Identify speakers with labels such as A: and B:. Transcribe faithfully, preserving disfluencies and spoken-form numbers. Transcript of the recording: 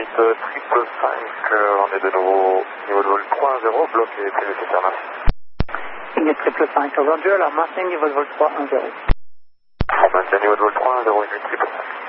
A: Unit triple cinq, euh, on est de nouveau niveau de vol trois un zéro, bloc et P V C Fermat.
B: Unit triple cinq, Roger, alors maintenez niveau de vol trois un zéro.
A: On maintient niveau de vol trois un zéro, Unit triple cinq.